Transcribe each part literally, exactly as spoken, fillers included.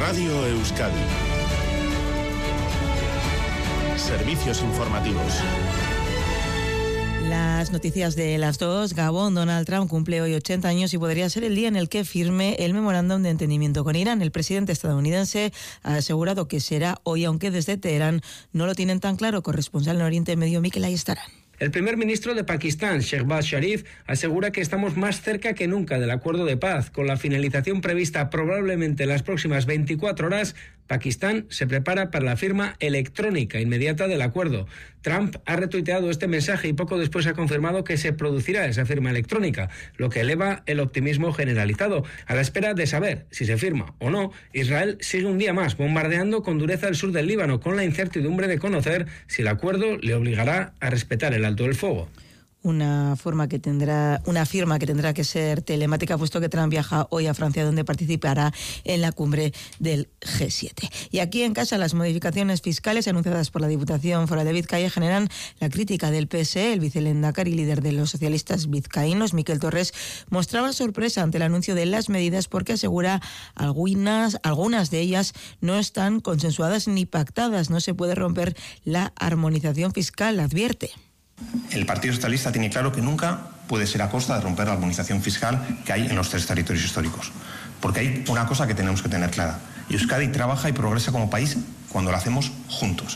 Radio Euskadi. Servicios informativos. Las noticias de las dos. Gabón, Donald Trump cumple hoy ochenta años y podría ser el día en el que firme el memorándum de entendimiento con Irán. El presidente estadounidense ha asegurado que será hoy, aunque desde Teherán no lo tienen tan claro. Corresponsal en Oriente Medio, Miquel Ayestarán. El primer ministro de Pakistán, Shehbaz Sharif, asegura que estamos más cerca que nunca del acuerdo de paz. Con la finalización prevista probablemente en las próximas veinticuatro horas, Pakistán se prepara para la firma electrónica inmediata del acuerdo. Trump ha retuiteado este mensaje y poco después ha confirmado que se producirá esa firma electrónica, lo que eleva el optimismo generalizado. A la espera de saber si se firma o no, Israel sigue un día más bombardeando con dureza el sur del Líbano, con la incertidumbre de conocer si el acuerdo le obligará a respetar el alto el fuego. Una forma que tendrá, una firma que tendrá que ser telemática, puesto que Trump viaja hoy a Francia, donde participará en la cumbre del G siete. Y aquí en casa, las modificaciones fiscales anunciadas por la Diputación Foral de Vizcaya generan la crítica del P S E. El vicelehendakari y líder de los socialistas vizcaínos, Miquel Torres, mostraba sorpresa ante el anuncio de las medidas porque asegura algunas, algunas de ellas no están consensuadas ni pactadas. No se puede romper la armonización fiscal, advierte. El Partido Socialista tiene claro que nunca puede ser a costa de romper la armonización fiscal que hay en los tres territorios históricos. Porque hay una cosa que tenemos que tener clara. Euskadi trabaja y progresa como país cuando lo hacemos juntos.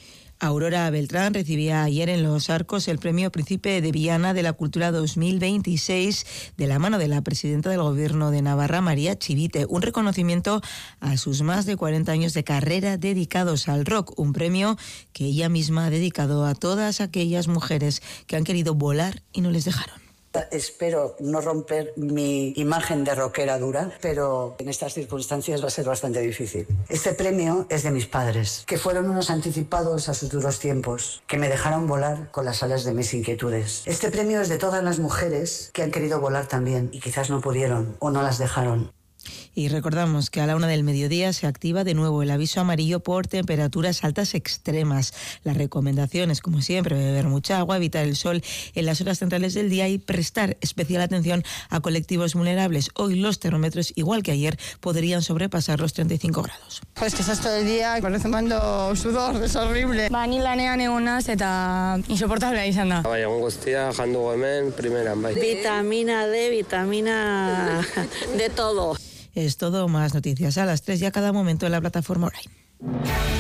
Aurora Beltrán recibía ayer en Los Arcos el premio Príncipe de Viana de la Cultura dos mil veintiséis de la mano de la presidenta del Gobierno de Navarra, María Chivite, un reconocimiento a sus más de cuarenta años de carrera dedicados al rock, un premio que ella misma ha dedicado a todas aquellas mujeres que han querido volar y no les dejaron. Espero no romper mi imagen de rockera dura, pero en estas circunstancias va a ser bastante difícil. Este premio es de mis padres, que fueron unos anticipados a sus duros tiempos, que me dejaron volar con las alas de mis inquietudes. Este premio es de todas las mujeres que han querido volar también y quizás no pudieron o no las dejaron. Y recordamos que a la una del mediodía se activa de nuevo el aviso amarillo por temperaturas altas extremas. Las recomendaciones, como siempre, beber mucha agua, evitar el sol en las horas centrales del día y prestar especial atención a colectivos vulnerables. Hoy los termómetros, igual que ayer, podrían sobrepasar los treinta y cinco grados. Pues que estás todo el día rezumando sudor, es horrible. Ba, ni lanean egonaz eta insoportable izan da. Bai, egon guztia, jandu hemen, primeran, bai. Vitamina D, vitamina de todo. Es todo, más noticias a las tres y a cada momento en la plataforma Orain.